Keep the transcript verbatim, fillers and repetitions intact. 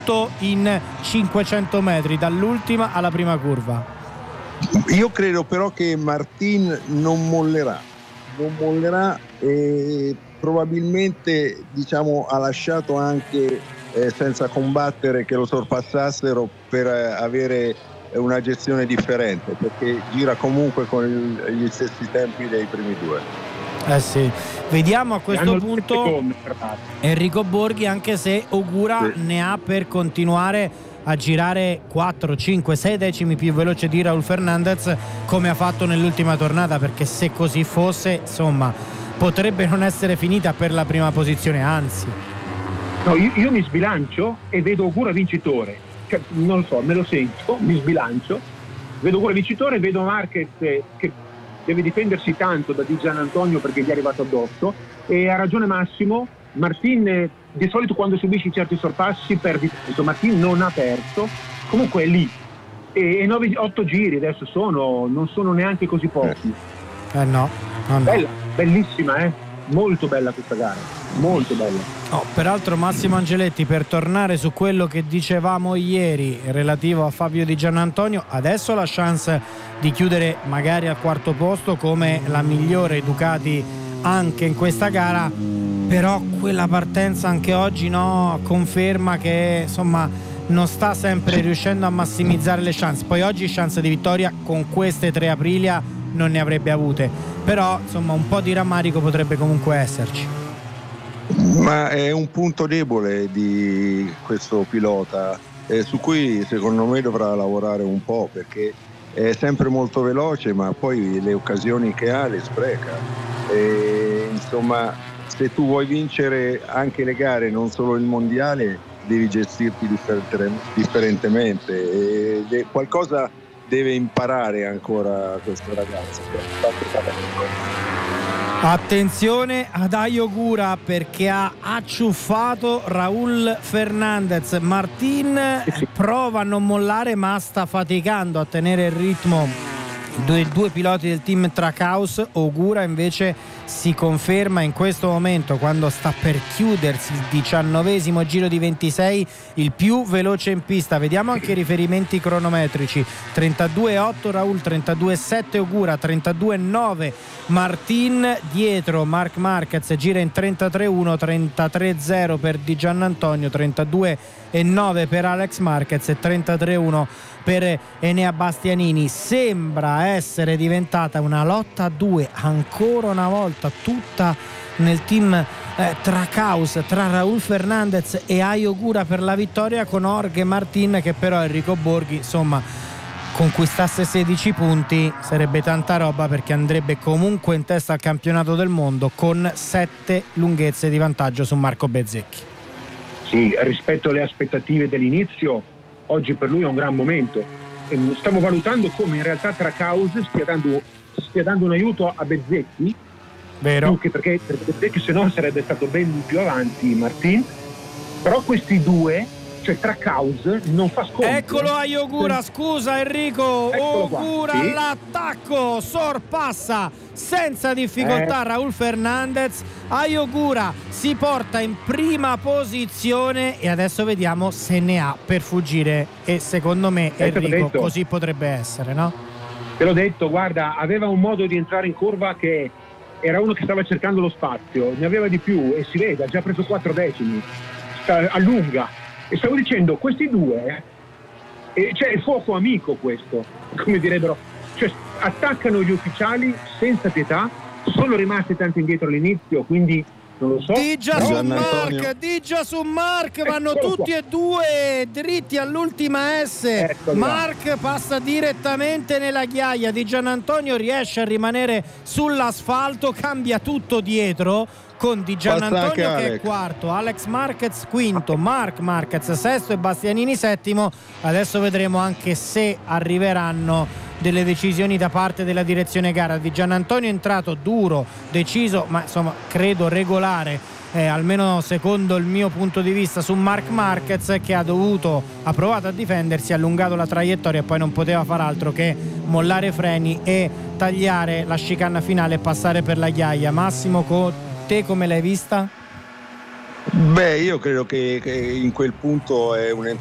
in cinquecento metri dall'ultima alla prima curva. Io credo però che Martin non mollerà, non mollerà e probabilmente, diciamo, ha lasciato anche eh, senza combattere che lo sorpassassero per eh, avere una gestione differente, perché gira comunque con il, gli stessi tempi dei primi due. Eh sì, vediamo a questo punto Enrico Borghi, anche se Ogura sì. ne ha per continuare a girare quattro, cinque, sei decimi più veloce di Raúl Fernández, come ha fatto nell'ultima tornata, perché se così fosse, insomma, potrebbe non essere finita per la prima posizione, anzi. No, io, io mi sbilancio e vedo Ogura vincitore. Cioè, non lo so, me lo sento, mi sbilancio, vedo Ogura vincitore, vedo Marquez che deve difendersi tanto da Di Giannantonio perché gli è arrivato addosso, e ha ragione Massimo, Martin di solito quando subisce certi sorpassi perde tutto, Martin non ha perso, comunque è lì, e, e nove, otto giri adesso sono, non sono neanche così pochi. Eh no, no, no. Bella, bellissima, eh? Molto bella questa gara, molto bella. Oh, peraltro Massimo Angeletti, per tornare su quello che dicevamo ieri relativo a Fabio Di Giannantonio, adesso la chance di chiudere magari al quarto posto come la migliore Ducati anche in questa gara, però quella partenza anche oggi no, conferma che insomma non sta sempre riuscendo a massimizzare le chance. Poi oggi chance di vittoria con queste tre Aprilia non ne avrebbe avute, però insomma un po' di rammarico potrebbe comunque esserci. Ma è un punto debole di questo pilota eh, su cui secondo me dovrà lavorare un po', perché è sempre molto veloce ma poi le occasioni che ha le spreca, e, insomma, se tu vuoi vincere anche le gare, non solo il mondiale, devi gestirti differentemente, e qualcosa deve imparare ancora questo ragazzo. Attenzione ad Ai Ogura, perché ha acciuffato Raúl Fernández. Martin prova a non mollare ma sta faticando a tenere il ritmo dei due piloti del team Trackhouse. Ogura invece si conferma in questo momento, quando sta per chiudersi il diciannovesimo giro di ventisei, il più veloce in pista. Vediamo anche i riferimenti cronometrici: trentadue otto Raúl, trentadue sette Ogura, trentadue nove Martin. Dietro Marc Marquez gira in trentatré uno, trentatré zero per Di Giannantonio, trentadue nove per Alex Marquez e trentatré uno per Enea Bastianini. Sembra essere diventata una lotta a due ancora una volta, tutta nel team eh, Trackhouse, tra Raúl Fernández e Ai Ogura per la vittoria, con Jorge Martin che però Enrico Borghi insomma conquistasse sedici punti sarebbe tanta roba, perché andrebbe comunque in testa al campionato del mondo con sette lunghezze di vantaggio su Marco Bezzecchi. Sì, rispetto alle aspettative dell'inizio, oggi per lui è un gran momento. Stiamo valutando come in realtà Trackhouse stia dando, stia dando un aiuto a Bezzecchi, vero? Anche perché per Bezzecchi se no sarebbe stato ben più avanti Martin, però questi due, cioè Trackhouse, non fa sconto. Eccolo Ai Ogura, scusa Enrico, Eccolo Ogura qua, sì. All'attacco, sorpassa senza difficoltà eh. Raúl Fernández. Ai Ogura si porta in prima posizione e adesso vediamo se ne ha per fuggire, e secondo me eh, Enrico così potrebbe essere, no? Te l'ho detto, guarda, aveva un modo di entrare in curva che era uno che stava cercando lo spazio, ne aveva di più e si vede, ha già preso quattro decimi, sta, allunga. E stavo dicendo, questi due, eh, cioè è fuoco amico questo, come direbbero, cioè attaccano gli ufficiali senza pietà, sono rimasti tanto indietro all'inizio, quindi non lo so. Digia no? su Marc, Digia su Marc, vanno Eccolo tutti qua. e due dritti all'ultima S. Eccolo Marc là. passa direttamente nella ghiaia, Di Giannantonio riesce a rimanere sull'asfalto, cambia tutto dietro con Di Giannantonio che Alex. è quarto, Alex Marquez quinto, Marc Marquez sesto e Bastianini settimo. Adesso vedremo anche se arriveranno delle decisioni da parte della direzione gara. Di Giannantonio è entrato duro, deciso, ma insomma credo regolare, eh, almeno secondo il mio punto di vista, su Marc Marquez, che ha dovuto, ha provato a difendersi, ha allungato la traiettoria e poi non poteva far altro che mollare freni e tagliare la chicane finale e passare per la ghiaia. Massimo, co- te come l'hai vista? Beh, io credo che, che in quel punto è un